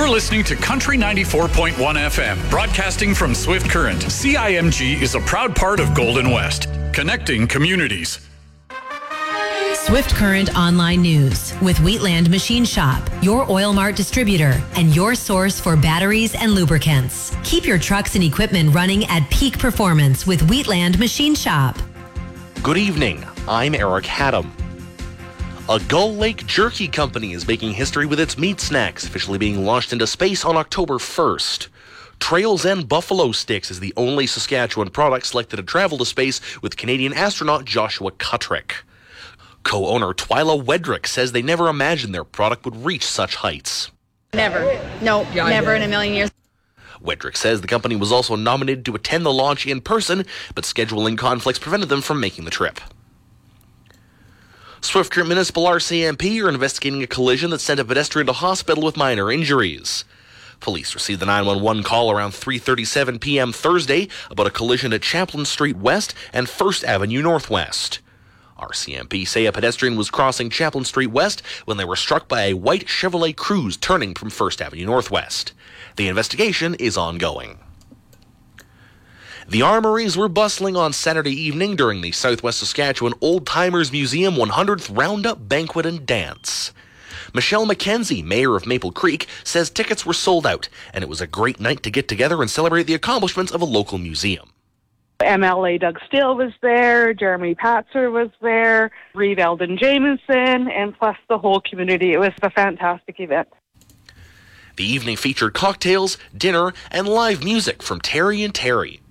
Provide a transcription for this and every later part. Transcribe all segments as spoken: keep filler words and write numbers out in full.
You're listening to Country ninety-four point one F M, broadcasting from Swift Current. C I M G is a proud part of Golden West, connecting communities. Swift Current Online News with Wheatland Machine Shop, your Oil Mart distributor, and your source for batteries and lubricants. Keep your trucks and equipment running at peak performance with Wheatland Machine Shop. Good evening. I'm Eric Haddam. A Gull Lake Jerky company is making history with its meat snacks, officially being launched into space on October first. Trails and Buffalo Sticks is the only Saskatchewan product selected to travel to space with Canadian astronaut Joshua Kutrick. Co-owner Twyla Wedrick says they never imagined their product would reach such heights. Never. No, yeah, never in a million years. Wedrick says the company was also nominated to attend the launch in person, but scheduling conflicts prevented them from making the trip. Swift Current Municipal R C M P are investigating a collision that sent a pedestrian to hospital with minor injuries. Police received the nine one one call around three thirty-seven p.m. Thursday about a collision at Champlain Street West and First Avenue Northwest. R C M P say a pedestrian was crossing Champlain Street West when they were struck by a white Chevrolet Cruze turning from First Avenue Northwest. The investigation is ongoing. The Armories were bustling on Saturday evening during the Southwest Saskatchewan Old Timers Museum one hundredth Roundup Banquet and Dance. Michelle McKenzie, mayor of Maple Creek, says tickets were sold out, and it was a great night to get together and celebrate the accomplishments of a local museum. M L A Doug Steele was there, Jeremy Patzer was there, Reeve Eldon Jamieson, and plus the whole community. It was a fantastic event. The evening featured cocktails, dinner, and live music from Terry and Terry.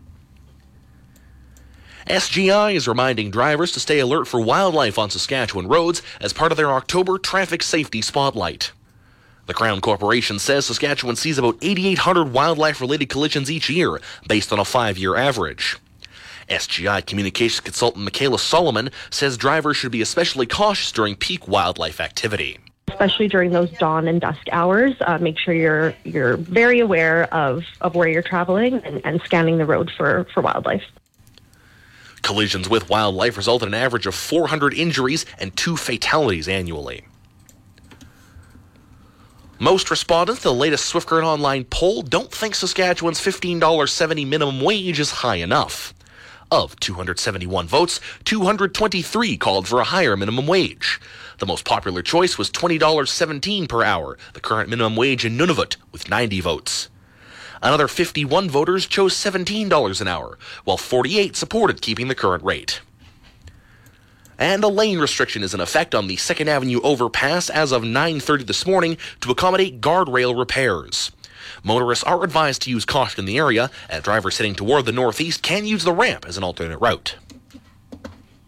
S G I is reminding drivers to stay alert for wildlife on Saskatchewan roads as part of their October Traffic Safety Spotlight. The Crown Corporation says Saskatchewan sees about eighty-eight hundred wildlife-related collisions each year, based on a five-year average. S G I communications consultant Michaela Solomon says drivers should be especially cautious during peak wildlife activity. Especially during those dawn and dusk hours, uh, make sure you're you're very aware of, of where you're traveling and, and scanning the road for, for wildlife. Collisions with wildlife result in an average of four hundred injuries and two fatalities annually. Most respondents to the latest Swift Current Online poll don't think Saskatchewan's fifteen dollars and seventy cents minimum wage is high enough. Of two hundred seventy-one votes, two hundred twenty-three called for a higher minimum wage. The most popular choice was twenty dollars and seventeen cents per hour, the current minimum wage in Nunavut, with ninety votes. Another fifty-one voters chose seventeen dollars an hour, while forty-eight supported keeping the current rate. And a lane restriction is in effect on the Second Avenue overpass as of nine thirty this morning to accommodate guardrail repairs. Motorists are advised to use caution in the area, and drivers heading toward the northeast can use the ramp as an alternate route.